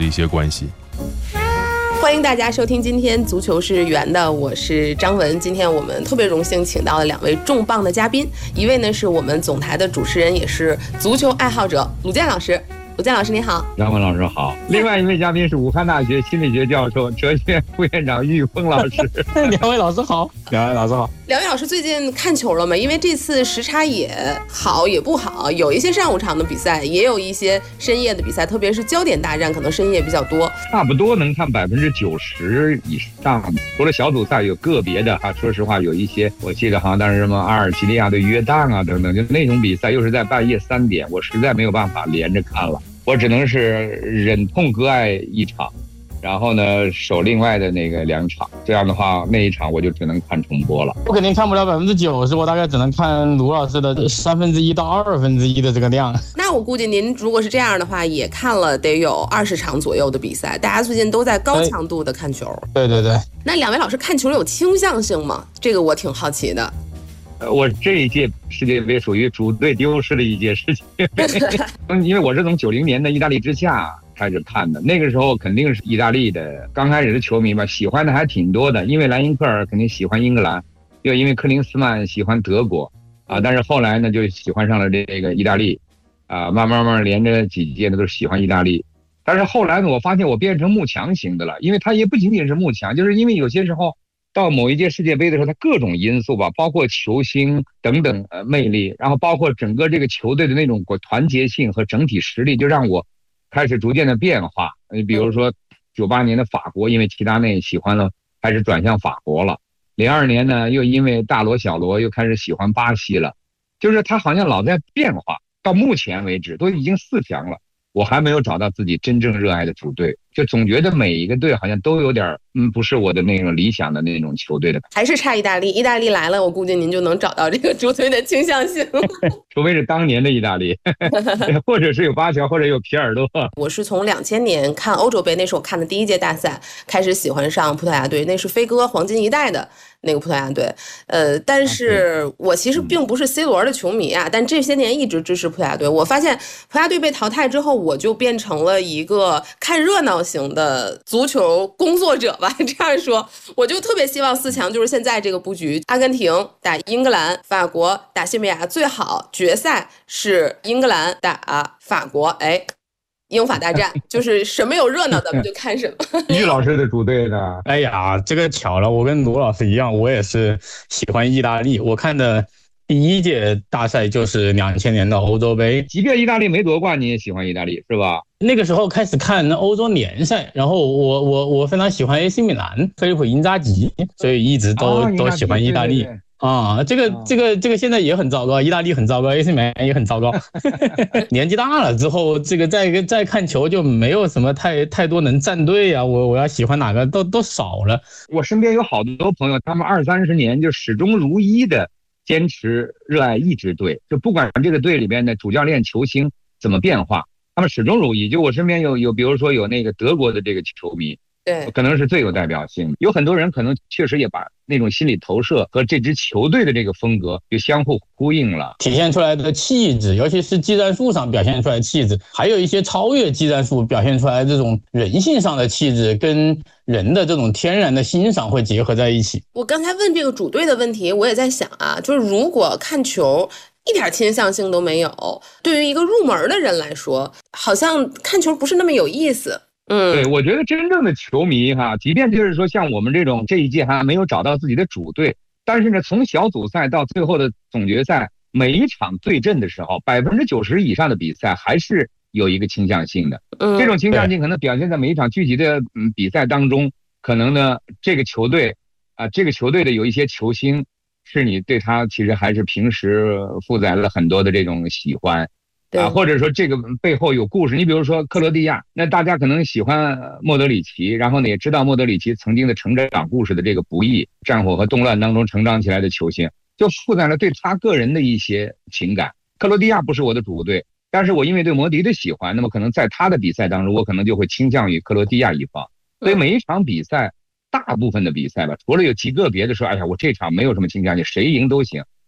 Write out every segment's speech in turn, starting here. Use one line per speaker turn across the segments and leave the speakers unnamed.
一些关系。
欢迎大家收听今天足球是圆的，我是张文。今天我们特别荣幸请到了2位重磅的嘉宾，一位呢是我们总台的主持人，也是足球爱好者鲁健老师。鲁健老师你好。
张文老师好。另外一位嘉宾是武汉大学心理学教授、哲学院副院长郁峰老师。
2位老师好。2位老师好。
2位老师最近看球了吗？因为这次时差也好也不好，有一些上午场的比赛，也有一些深夜的比赛，特别是焦点大战可能深夜比较多。
差不多能看90%以上，除了小组赛有个别的说实话有一些，我记得好像当时什么阿尔及利亚对约旦啊等等，就那种比赛又是在半夜3点，我实在没有办法连着看了，我只能是忍痛割爱一场，然后呢守另外的那个2场，这样的话那一场我就只能看重播了。
我肯定看不了90%，我大概只能看卢老师的1/3到1/2的这个量。
那我估计您如果是这样的话，也看了得有20场左右的比赛。大家最近都在高强度的看球。
对。
那2位老师看球有倾向性吗？这个我挺好奇的。
我这一届世界杯属于主队丢失的一届世界杯，因为我是从90年的意大利之夏开始看的，那个时候肯定是意大利的刚开始的球迷吧，喜欢的还挺多的，因为莱因克尔肯定喜欢英格兰，又因为克林斯曼喜欢德国但是后来呢就喜欢上了这个意大利慢慢连着几届呢都是喜欢意大利，但是后来呢我发现我变成慕强型的了，因为他也不仅仅是慕强，就是因为有些时候到某一届世界杯的时候，它各种因素吧，包括球星等等魅力，然后包括整个这个球队的那种团结性和整体实力，就让我开始逐渐的变化。你比如说98年的法国，因为齐达内喜欢了，开始转向法国了。02年呢，又因为大罗小罗又开始喜欢巴西了。就是他好像老在变化，到目前为止都已经4强了，我还没有找到自己真正热爱的主队，就总觉得每一个队好像都有点不是我的那种理想的那种球队的，
还是差意大利。意大利来了，我估计您就能找到这个主队的倾向性。
除非是当年的意大利，或者是有巴乔，或者有皮尔多。
我是从2000年看欧洲杯，那是我看的第1届大赛，开始喜欢上葡萄牙队，那是飞哥黄金一代的那个葡萄牙队。但是我其实并不是 C 罗的球迷但这些年一直支持葡萄牙队。我发现葡萄牙队被淘汰之后，我就变成了一个看热闹型的足球工作者吧，这样说，我就特别希望4强就是现在这个布局，阿根廷打英格兰，法国打西班牙，最好决赛是英格兰打法国，英法大战，就是什么有热闹咱们就看什么。
于老师的主队呢？
哎呀，这个巧了，我跟卢老师一样，我也是喜欢意大利，我看的第1届大赛就是2000年的欧洲杯，
即便意大利没夺冠，你也喜欢意大利是吧？
那个时候开始看欧洲联赛，然后我非常喜欢 AC 米兰，菲利普因扎吉，所以一直都喜欢意大利。这个现在也很糟糕，意大利很糟糕 ，AC 米兰也很糟糕。年纪大了之后，这个再看球就没有什么太多能站队我要喜欢哪个都少了。
我身边有好多朋友，他们20-30年就始终如一的坚持热爱一支队，就不管这个队里边的主教练、球星怎么变化，他们始终如一。就我身边有比如说有那个德国的这个球迷，
对，
可能是最有代表性的。有很多人可能确实也把那种心理投射和这支球队的这个风格就相互呼应了，
体现出来的气质，尤其是技战术上表现出来的气质，还有一些超越技战术表现出来的这种人性上的气质，跟人的这种天然的欣赏会结合在一起。
我刚才问这个主队的问题，我也在想就是如果看球一点倾向性都没有，对于一个入门的人来说，好像看球不是那么有意思。
对，我觉得真正的球迷即便就是说像我们这一届还没有找到自己的主队，但是呢，从小组赛到最后的总决赛，每一场对阵的时候，90%以上的比赛还是有一个倾向性的。这种倾向性可能表现在每一场具体的比赛当中，可能呢这个球队的有一些球星是你对他其实还是平时负载了很多的这种喜欢。或者说这个背后有故事。你比如说克罗地亚，那大家可能喜欢莫德里奇，然后呢也知道莫德里奇曾经的成长故事的这个不易，战火和动乱当中成长起来的球星，就负载了对他个人的一些情感。克罗地亚不是我的主队，但是我因为对摩迪的喜欢，那么可能在他的比赛当中，我可能就会倾向于克罗地亚一方。所以每一场比赛，大部分的比赛吧，除了有极个别的说，哎呀，我这场没有什么倾向性，谁赢都行。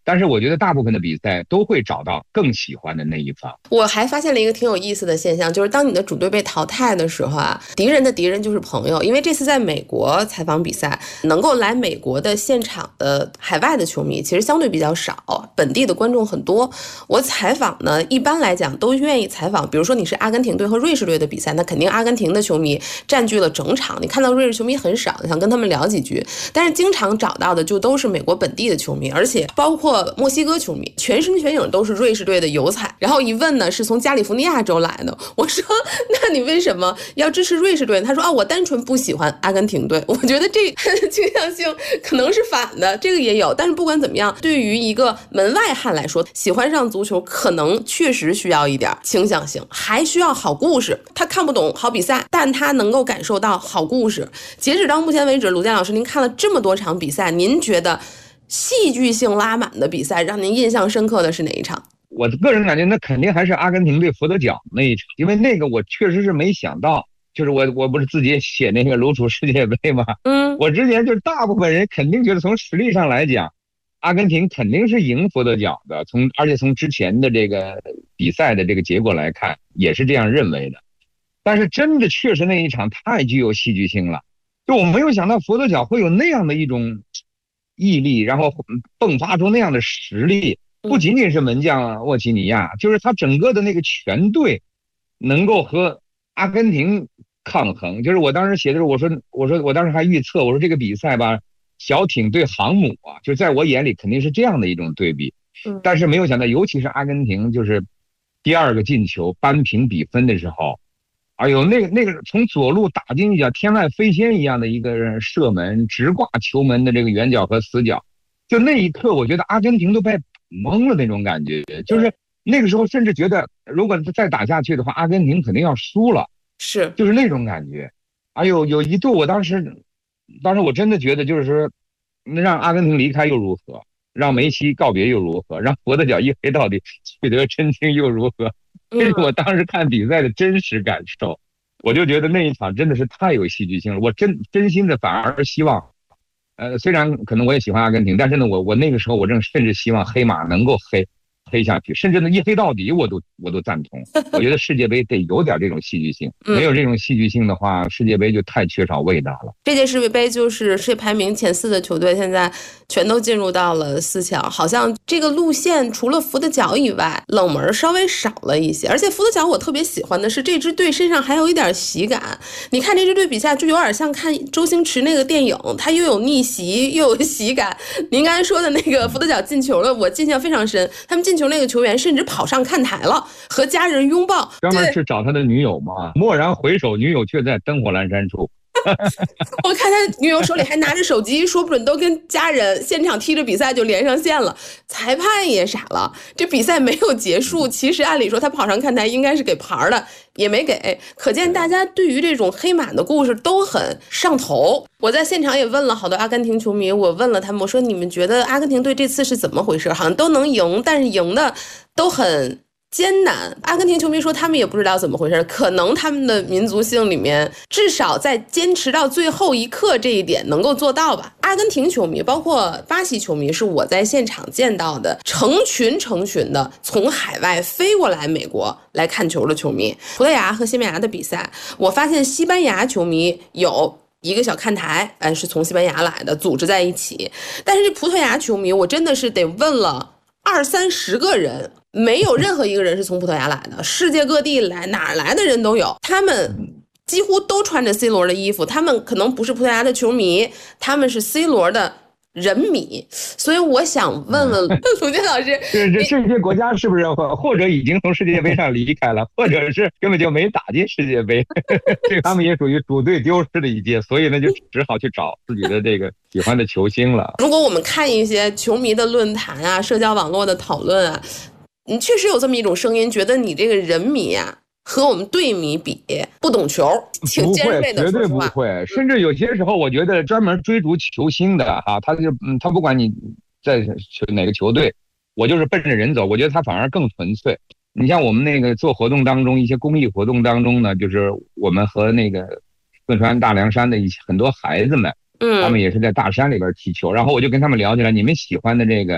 但是我觉得大部分的比赛都会找到更喜欢的那一方。
我还发现了一个挺有意思的现象，就是当你的主队被淘汰的时候啊，敌人的敌人就是朋友。因为这次在美国采访比赛，能够来美国的现场的海外的球迷其实相对比较少，本地的观众很多。我采访呢，一般来讲都愿意采访，比如说你是阿根廷队和瑞士队的比赛，那肯定阿根廷的球迷占据了整场，你看到瑞士球迷很少，你想跟他们聊几句。但是经常找到的就都是美国本地的球迷，而且包括墨西哥球迷，全身全影都是瑞士队的油彩。然后一问呢，是从加利福尼亚州来的。我说那你为什么要支持瑞士队？他说我单纯不喜欢阿根廷队。我觉得这倾向性可能是反的，这个也有。但是不管怎么样，对于一个门外汉来说，喜欢上足球可能确实需要一点倾向性，还需要好故事。他看不懂好比赛，但他能够感受到好故事。截止到目前为止，鲁健老师您看了这么多场比赛，您觉得戏剧性拉满的比赛让您印象深刻的是哪一场？
我个人感觉那肯定还是阿根廷对佛得角那一场，因为那个我确实是没想到，就是我不是自己写那个鲁楚世界杯吗？我之前就是大部分人肯定觉得从实力上来讲，阿根廷肯定是赢佛得角的，而且从之前的这个比赛的这个结果来看，也是这样认为的。但是真的确实那一场太具有戏剧性了，就我没有想到佛得角会有那样的一种毅力，然后迸发出那样的实力。不仅仅是门将沃奇尼亚，就是他整个的那个全队能够和阿根廷抗衡。就是我当时写的时候，我当时还预测，我说这个比赛吧，小艇对航母啊，就在我眼里肯定是这样的一种对比。但是没有想到，尤其是阿根廷，就是第二个进球扳平比分的时候，哎呦，那个从左路打进一脚天外飞仙一样的一个射门，直挂球门的这个远角和死角，就那一刻，我觉得阿根廷都被懵了那种感觉，就是那个时候甚至觉得，如果再打下去的话，阿根廷肯定要输了，就是那种感觉。哎呦，有一度我当时我真的觉得，就是说，让阿根廷离开又如何，让梅西告别又如何，让佛得角一黑到底取得真经又如何？这是我当时看比赛的真实感受。我就觉得那一场真的是太有戏剧性了，我真心的反而希望。虽然可能我也喜欢阿根廷，但是呢，我那个时候我甚至希望黑马能够黑下去，甚至呢一黑到底我都赞同。我觉得世界杯得有点这种戏剧性，没有这种戏剧性的话，世界杯就太缺少味道了。
这届世界杯就是世界排名前4的球队现在全都进入到了4强，好像这个路线除了福得角以外，冷门稍微少了一些。而且福得角我特别喜欢的是这支队身上还有一点喜感。你看这支队比赛就有点像看周星驰那个电影，它又有逆袭又有喜感。您刚才说的那个福得角进球了，我印象非常深。他们进球那个球员甚至跑上看台了，和家人拥抱，
专门是找他的女友嘛。蓦然回首，女友却在灯火阑珊处。
我看他女友手里还拿着手机，说不准都跟家人现场踢着比赛就连上线了。裁判也傻了，这比赛没有结束，其实按理说他跑上看台应该是给牌的，也没给。可见大家对于这种黑马的故事都很上头。我在现场也问了好多阿根廷球迷，我问了他们，我说你们觉得阿根廷队这次是怎么回事？好像都能赢，但是赢的都很艰难。阿根廷球迷说他们也不知道怎么回事，可能他们的民族性里面至少在坚持到最后一刻这一点能够做到吧。阿根廷球迷包括巴西球迷是我在现场见到的成群的从海外飞过来美国来看球的球迷。葡萄牙和西班牙的比赛，我发现西班牙球迷有一个小看台，是从西班牙来的，组织在一起。但是这葡萄牙球迷，我真的是得问了20-30个人，没有任何一个人是从葡萄牙来的，世界各地来，哪儿来的人都有。他们几乎都穿着 C 罗的衣服，他们可能不是葡萄牙的球迷，他们是 C 罗的人迷。所以我想问问鲁健老师，
这些国家是不是或者已经从世界杯上离开了，或者是根本就没打进世界杯？这他们也属于主队丢失的一届，所以呢就只好去找自己的这个喜欢的球星了。
如果我们看一些球迷的论坛啊、社交网络的讨论啊，你确实有这么一种声音，觉得你这个人迷啊和我们队迷比不懂球，挺尖锐的。
绝对不会。甚至有些时候，我觉得专门追逐球星的哈，他不管你在哪个球队，我就是奔着人走，我觉得他反而更纯粹。你像我们那个做活动当中，一些公益活动当中呢，就是我们和那个四川大凉山的很多孩子们，他们也是在大山里边踢球，然后我就跟他们聊起来，你们喜欢的这个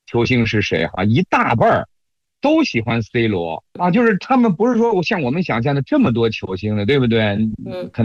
球星是谁哈，一大半儿都喜欢 C 罗啊，就是他们不是说像我们想象的这么多球星的，对不对？可能